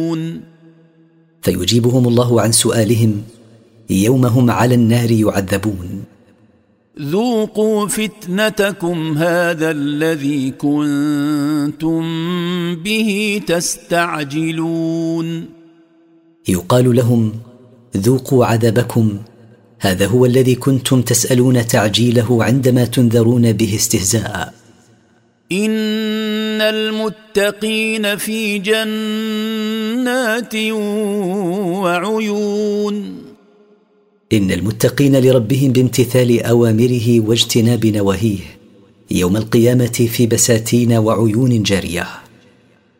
فيجيبهم الله عن سؤالهم يوم هم على النار يعذبون: ذوقوا فتنتكم هذا الذي كنتم به تستعجلون. يقال لهم: ذوقوا عذابكم، هذا هو الذي كنتم تسألون تعجيله عندما تنذرون به استهزاء. إن المتقين في جنات وعيون. إن المتقين لربهم بامتثال أوامره واجتناب نواهيه يوم القيامة في بساتين وعيون جارية.